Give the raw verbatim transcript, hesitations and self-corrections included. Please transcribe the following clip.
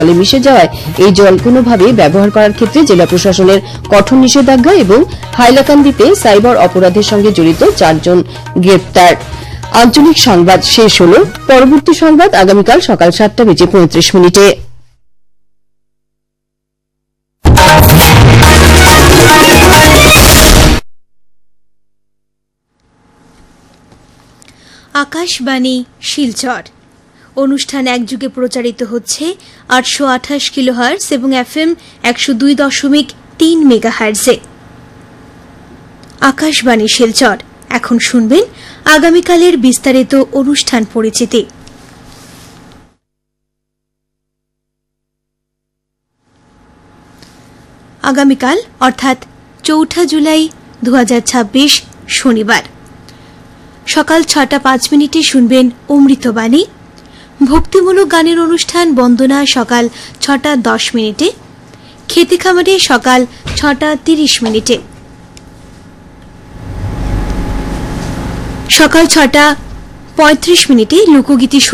জলে মিশে যাওয়ায় এই জল কোনোভাবেই ব্যবহার করার ক্ষেত্রে জেলা প্রশাসনের কঠোর নিষেধাজ্ঞা এবং হাইলাকান্দিতে সাইবার অপরাধের সঙ্গে জড়িত চারজন গ্রেপ্তার। আঞ্চলিক সংবাদ শেষ হল। পরবর্তী সংবাদ আগামীকাল সকাল সাতটা বেজে পঁয়ত্রিশ মিনিটে। আকাশবাণী শিলচর অনুষ্ঠান একযুগে প্রচারিত হচ্ছে আটশো আঠাশ কিলোহার্টজ এবং এফএম একশো দুই দশমিক তিন মেগাহার্টজে। আকাশবাণী শিলচর। এখন শুনবেন আগামীকালের বিস্তারিত অনুষ্ঠান পরিচিতি। আগামীকাল অর্থাৎ চৌঠা জুলাই দু হাজার ছাব্বিশ শনিবার সকাল ছটা পাঁচ মিনিটে শুনবেন অমৃতবাণী। ভক্তিমূলক গানের অনুষ্ঠান বন্দনা সকাল ছটা দশ মিনিটে, খেতে খামারে সকাল ছটা তিরিশ মিনিটে, সকাল ছটা পঁয়ত্রিশ মিনিটে লোকগীতি